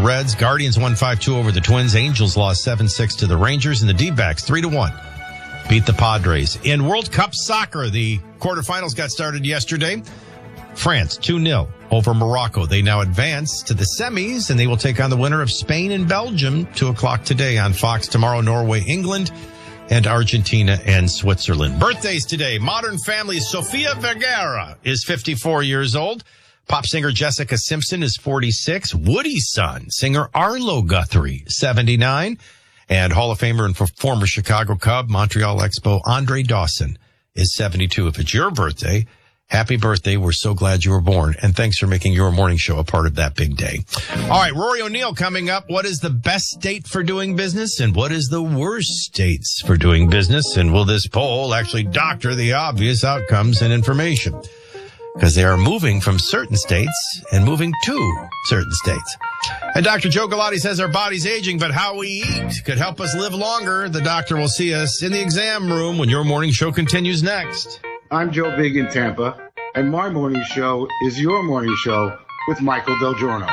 Reds. Guardians won 5-2 over the Twins. Angels lost 7-6 to the Rangers. And the D-backs 3-1 beat the Padres. In World Cup soccer, the quarterfinals got started yesterday. France 2-0 over Morocco. They now advance to the semis, and they will take on the winner of Spain and Belgium, 2:00 today on Fox. Tomorrow, Norway, England, and Argentina and Switzerland. Birthdays today. Modern Family Sofia Vergara is 54 years old. Pop singer Jessica Simpson is 46. Woody's son, singer Arlo Guthrie, 79. And Hall of Famer and former Chicago Cub, Montreal Expo, Andre Dawson is 72. If it's your birthday, happy birthday. We're so glad you were born. And thanks for making your morning show a part of that big day. All right, Rory O'Neill coming up. What is the best state for doing business? And what is the worst states for doing business? And will this poll actually doctor the obvious outcomes and information? Because they are moving from certain states and moving to certain states. And Dr. Joe Galati says our body's aging, but how we eat could help us live longer. The doctor will see us in the exam room when your morning show continues next. I'm Joe Big in Tampa, and my morning show is your morning show with Michael Del Giorno.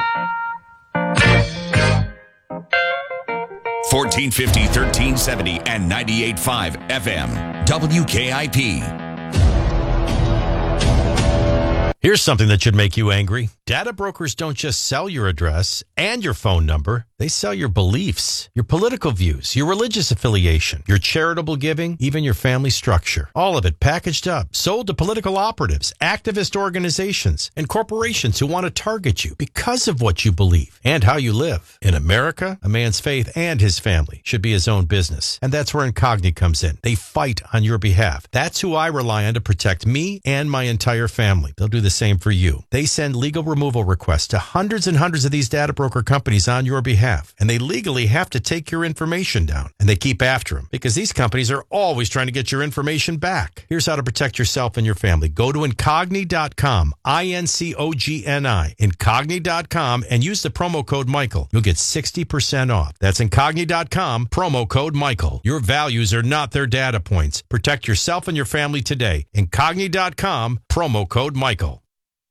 1450, 1370, and 98.5 FM, WKIP. Here's something that should make you angry. Data brokers don't just sell your address and your phone number. They sell your beliefs, your political views, your religious affiliation, your charitable giving, even your family structure. All of it packaged up, sold to political operatives, activist organizations, and corporations who want to target you because of what you believe and how you live. In America, a man's faith and his family should be his own business. And that's where Incogni comes in. They fight on your behalf. That's who I rely on to protect me and my entire family. They'll do the same for you. They send legal removal requests to hundreds and hundreds of these data broker companies on your behalf, and they legally have to take your information down, and they keep after them because these companies are always trying to get your information back. Here's how to protect yourself and your family. Go to Incogni.com, Incogni, Incogni.com, and use the promo code Michael. You'll get 60% off. That's Incogni.com, promo code Michael. Your values are not their data points. Protect yourself and your family today. Incogni.com, promo code Michael.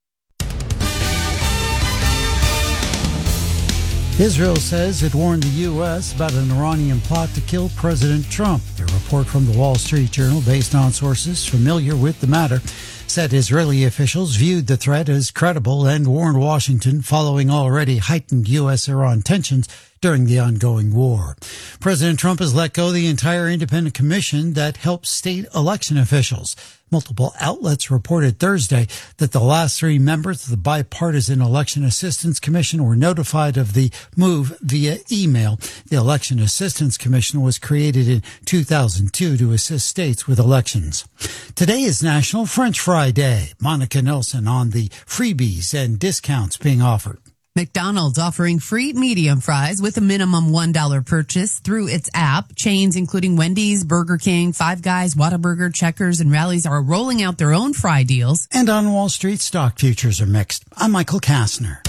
Israel says it warned the U.S. about an Iranian plot to kill President Trump. A report from the Wall Street Journal, based on sources familiar with the matter, said Israeli officials viewed the threat as credible and warned Washington following already heightened U.S.-Iran tensions during the ongoing war. President Trump has let go the entire independent commission that helps state election officials. Multiple outlets reported Thursday that the last three members of the Bipartisan Election Assistance Commission were notified of the move via email. The Election Assistance Commission was created in 2002 to assist states with elections. Today is National French Fry Day. Monica Nelson on the freebies and discounts being offered. McDonald's offering free medium fries with a minimum $1 purchase through its app. Chains including Wendy's, Burger King, Five Guys, Whataburger, Checkers, and Rally's are rolling out their own fry deals. And on Wall Street, stock futures are mixed. I'm Michael Kastner.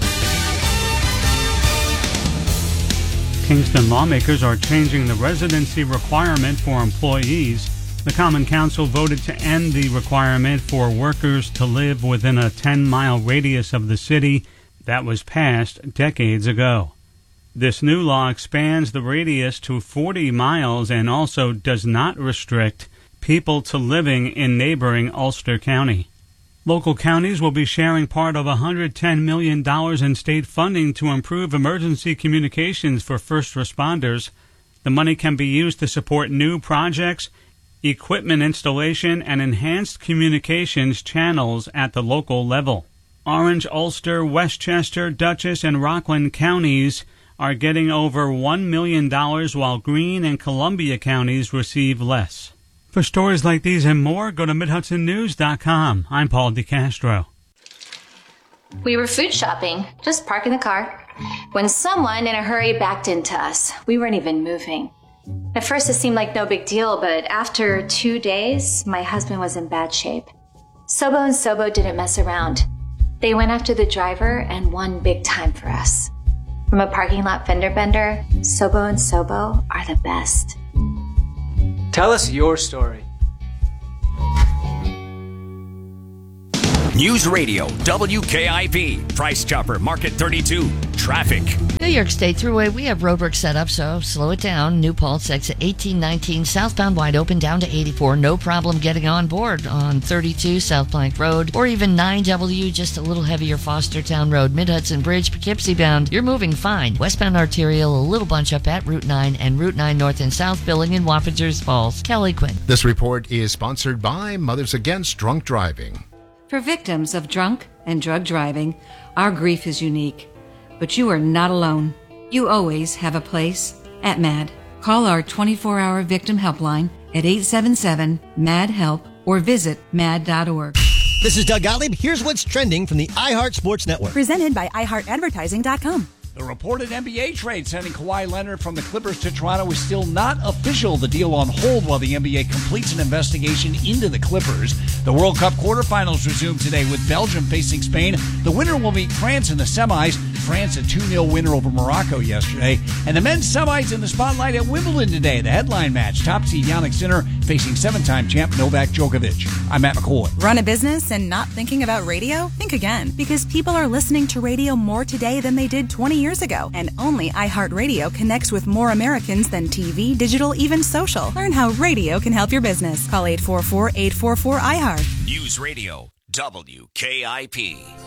Kingston lawmakers are changing the residency requirement for employees. The Common Council voted to end the requirement for workers to live within a 10-mile radius of the city that was passed decades ago. This new law expands the radius to 40 miles and also does not restrict people to living in neighboring Ulster County. Local counties will be sharing part of $110 million in state funding to improve emergency communications for first responders. The money can be used to support new projects, equipment installation, and enhanced communications channels at the local level. Orange, Ulster, Westchester, Dutchess, and Rockland counties are getting over $1 million, while Greene and Columbia counties receive less. For stories like these and more, go to MidHudsonNews.com. I'm Paul DeCastro. We were food shopping, just parking the car, when someone in a hurry backed into us. We weren't even moving. At first, it seemed like no big deal, but after 2 days, my husband was in bad shape. Sobo and Sobo didn't mess around. They went after the driver and won big time for us. From a parking lot fender bender, Sobo and Sobo are the best. Tell us your story. News Radio, WKIP, Price Chopper, Market 32, traffic. New York State Thruway, we have roadwork set up, so slow it down. New Paltz exit 1819, southbound wide open down to 84. No problem getting on board on 32 South Plank Road, or even 9W, just a little heavier Fostertown Road, Mid-Hudson Bridge, Poughkeepsie bound. You're moving fine. Westbound arterial, a little bunch up at Route 9 and Route 9 North and South Billing in Wappingers Falls. Kelly Quinn. This report is sponsored by Mothers Against Drunk Driving. For victims of drunk and drug driving, our grief is unique. But you are not alone. You always have a place at MAD. Call our 24-hour victim helpline at 877-MAD-HELP or visit mad.org. This is Doug Gottlieb. Here's what's trending from the iHeart Sports Network. Presented by iHeartAdvertising.com. The reported NBA trade sending Kawhi Leonard from the Clippers to Toronto is still not official. The deal on hold while the NBA completes an investigation into the Clippers. The World Cup quarterfinals resume today with Belgium facing Spain. The winner will meet France in the semis. France a 2-0 winner over Morocco yesterday. And the men's semis in the spotlight at Wimbledon today. The headline match, top seed Jannik Sinner facing 7-time champ Novak Djokovic. I'm Matt McCoy. Run a business and not thinking about radio? Think again, because people are listening to radio more today than they did 20 years ago. And only iHeartRadio connects with more Americans than TV, digital, even social. Learn how radio can help your business. Call 844-844-iHeart. News Radio, WKIP.